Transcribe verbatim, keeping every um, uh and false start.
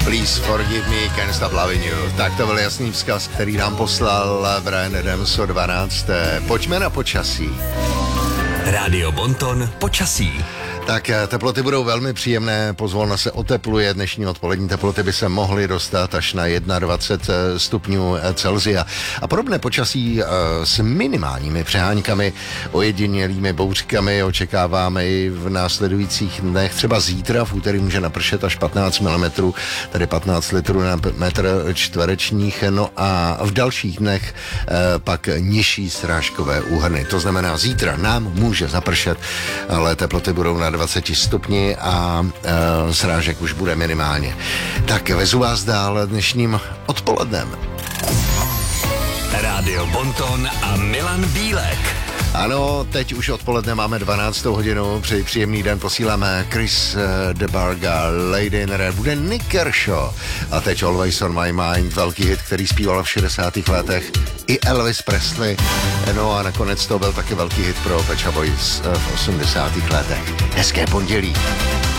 Please forgive me, can't stop loving you. Tak to byl jasný vzkaz, který nám poslal Bryan Adams o dvanácté Pojďme na počasí. Rádio Bonton počasí. Tak teploty budou velmi příjemné, pozvolna se otepluje, dnešní odpolední teploty by se mohly dostat až na dvacet jedna stupňů Celsia. A podobné počasí s minimálními přeháňkami, ojedinělými bouřkami očekáváme i v následujících dnech. Třeba zítra v úterý může napršet až patnáct milimetrů, tedy patnáct litrů na metr čtverečních, no a v dalších dnech pak nižší srážkové úhrny. To znamená, zítra nám může zapršet, ale teploty budou na dvacet stupni a e, srážek už bude minimálně. Tak vezu vás dál dnešním odpolednem. Rádio Bonton a Milan Bílek. Ano, teď už odpoledne máme dvanáctou hodinu, přeji příjemný den, posíláme Chris uh, DeBarga, Lady in Red, bude Nick Kershaw a teď Always on my mind, velký hit, který zpíval v šedesátých letech, i Elvis Presley, no a nakonec to byl taky velký hit pro Pet Shop Boys uh, v osmdesátých letech. Hezké pondělí.